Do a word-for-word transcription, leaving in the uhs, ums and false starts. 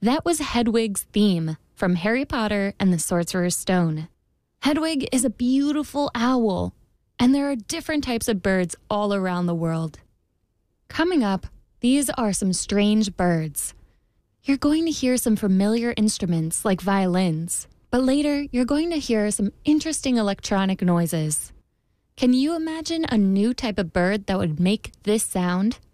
That was Hedwig's theme from Harry Potter and the Sorcerer's Stone. Hedwig is a beautiful owl, and there are different types of birds all around the world. Coming up, these are some strange birds. You're going to hear some familiar instruments like violins, but later you're going to hear some interesting electronic noises. Can you imagine a new type of bird that would make this sound?